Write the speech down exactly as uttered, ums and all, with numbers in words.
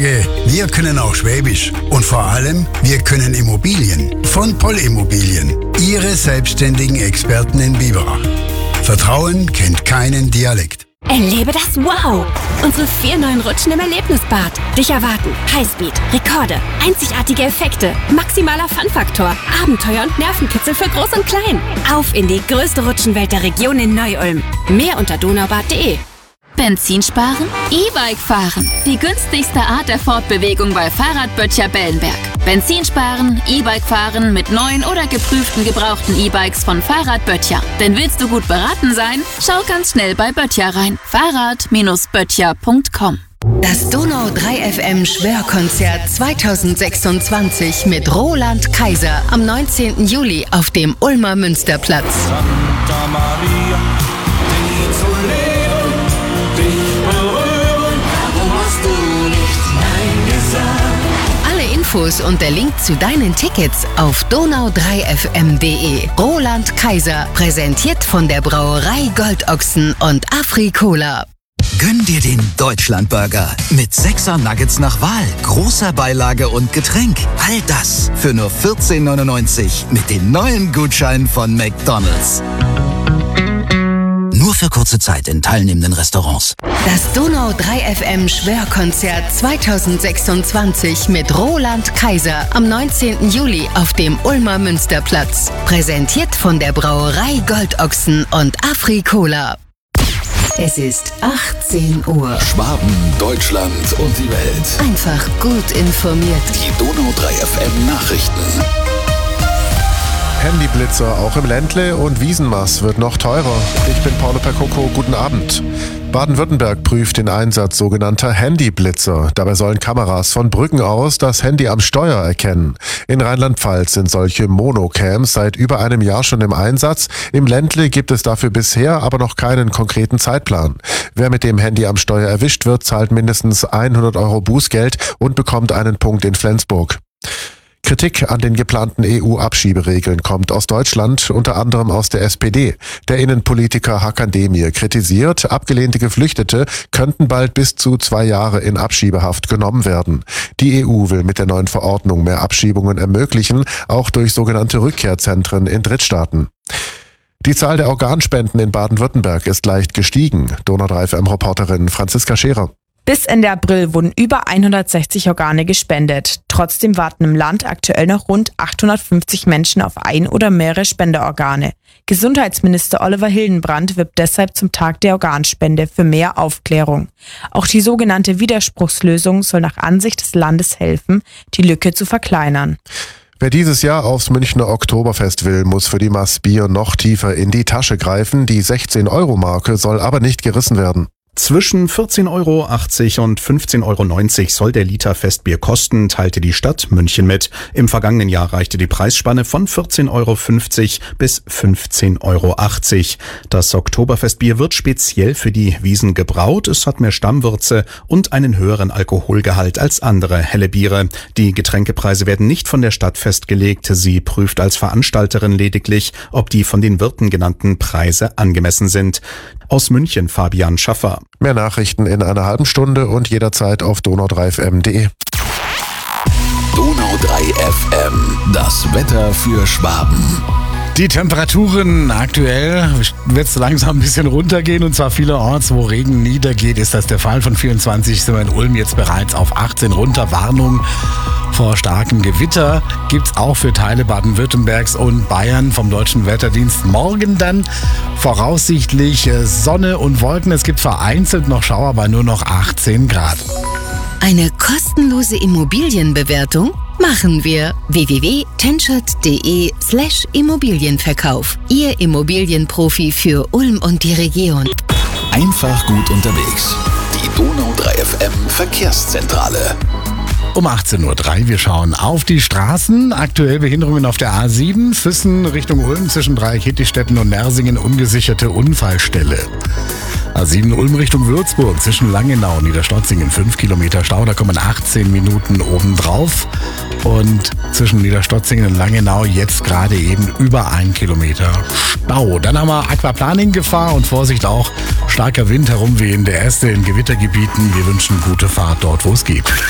Sorge, wir können auch Schwäbisch. Und vor allem, wir können Immobilien. Von Poll Immobilien. Ihre selbstständigen Experten in Biberach. Vertrauen kennt keinen Dialekt. Erlebe das Wow! Unsere vier neuen Rutschen im Erlebnisbad. Dich erwarten Highspeed, Rekorde, einzigartige Effekte, maximaler Fun-Faktor, Abenteuer und Nervenkitzel für Groß und Klein. Auf in die größte Rutschenwelt der Region in Neu-Ulm. Mehr unter donaubad punkt de. Benzin sparen? E-Bike fahren. Die günstigste Art der Fortbewegung bei Fahrradböttcher Bellenberg. Benzin sparen, E-Bike fahren mit neuen oder geprüften gebrauchten E-Bikes von Fahrradböttcher. Denn willst du gut beraten sein? Schau ganz schnell bei Böttcher rein. Fahrrad Böttcher punkt com. Das Donau drei F M Schwörkonzert zweitausendsechsundzwanzig mit Roland Kaiser am neunzehnten Juli auf dem Ulmer Münsterplatz. Santa Maria, dich zu leben, dich berühren, warum hast du nicht Nein gesagt? Alle Infos und der Link zu deinen Tickets auf donau drei f m punkt de. Roland Kaiser, präsentiert von der Brauerei Goldochsen und Afri-Cola. Gönn dir den Deutschlandburger mit sechser Nuggets nach Wahl, großer Beilage und Getränk. All das für nur vierzehn neunundneunzig mit den neuen Gutscheinen von McDonald's. Nur für kurze Zeit in teilnehmenden Restaurants. Das Donau drei F M Schwörkonzert zweitausendsechsundzwanzig mit Roland Kaiser am neunzehnten Juli auf dem Ulmer Münsterplatz. Präsentiert von der Brauerei Goldochsen und Afri-Cola. Es ist achtzehn Uhr. Schwaben, Deutschland und die Welt. Einfach gut informiert. Die Donau drei F M Nachrichten. Handyblitzer auch im Ländle und Wiesenmaß wird noch teurer. Ich bin Paulo Percoco, guten Abend. Baden-Württemberg prüft den Einsatz sogenannter Handyblitzer. Dabei sollen Kameras von Brücken aus das Handy am Steuer erkennen. In Rheinland-Pfalz sind solche Monocams seit über einem Jahr schon im Einsatz. Im Ländle gibt es dafür bisher aber noch keinen konkreten Zeitplan. Wer mit dem Handy am Steuer erwischt wird, zahlt mindestens hundert Euro Bußgeld und bekommt einen Punkt in Flensburg. Kritik an den geplanten E U-Abschieberegeln kommt aus Deutschland, unter anderem aus der S P D. Der Innenpolitiker Hakan Demir kritisiert, abgelehnte Geflüchtete könnten bald bis zu zwei Jahre in Abschiebehaft genommen werden. Die E U will mit der neuen Verordnung mehr Abschiebungen ermöglichen, auch durch sogenannte Rückkehrzentren in Drittstaaten. Die Zahl der Organspenden in Baden-Württemberg ist leicht gestiegen. Donau drei F M-Reporterin Franziska Scherer. Bis Ende April wurden über hundertsechzig Organe gespendet. Trotzdem warten im Land aktuell noch rund achthundertfünfzig Menschen auf ein oder mehrere Spenderorgane. Gesundheitsminister Oliver Hildenbrand wirbt deshalb zum Tag der Organspende für mehr Aufklärung. Auch die sogenannte Widerspruchslösung soll nach Ansicht des Landes helfen, die Lücke zu verkleinern. Wer dieses Jahr aufs Münchner Oktoberfest will, muss für die Maß Bier noch tiefer in die Tasche greifen. Die sechzehn Euro Marke soll aber nicht gerissen werden. Zwischen vierzehn Euro achtzig und fünfzehn Euro neunzig soll der Liter Festbier kosten, teilte die Stadt München mit. Im vergangenen Jahr reichte die Preisspanne von vierzehn Euro fünfzig bis fünfzehn Euro achtzig. Das Oktoberfestbier wird speziell für die Wiesn gebraut. Es hat mehr Stammwürze und einen höheren Alkoholgehalt als andere helle Biere. Die Getränkepreise werden nicht von der Stadt festgelegt. Sie prüft als Veranstalterin lediglich, ob die von den Wirten genannten Preise angemessen sind. Aus München Fabian Schaffer. Mehr Nachrichten in einer halben Stunde und jederzeit auf donau drei f m punkt de. Donau drei F M, das Wetter für Schwaben. Die Temperaturen aktuell wird es langsam ein bisschen runtergehen und zwar vielerorts, wo Regen niedergeht, ist das der Fall. Von vierundzwanzig sind wir in Ulm jetzt bereits auf achtzehn runter. Warnung vor starkem Gewitter gibt es auch für Teile Baden-Württembergs und Bayern vom Deutschen Wetterdienst. Morgen dann voraussichtlich Sonne und Wolken. Es gibt vereinzelt noch Schauer bei nur noch achtzehn Grad. Eine kostenlose Immobilienbewertung machen wir. w w w punkt tenschert punkt de slash Immobilienverkauf. Ihr Immobilienprofi für Ulm und die Region. Einfach gut unterwegs. Die Donau drei F M Verkehrszentrale. Um achtzehn Uhr drei, wir schauen auf die Straßen. Aktuell Behinderungen auf der A sieben, Füssen Richtung Ulm zwischen Dreieck-Hittichstetten und Nersingen, ungesicherte Unfallstelle. A sieben Ulm Richtung Würzburg zwischen Langenau und Niederstotzingen, fünf Kilometer Stau, da kommen achtzehn Minuten obendrauf. Und zwischen Niederstotzingen und Langenau jetzt gerade eben über ein Kilometer Stau. Dann haben wir Aquaplaning-Gefahr und Vorsicht auch, starker Wind herumwehen, der erste in Gewittergebieten. Wir wünschen gute Fahrt dort, wo es geht.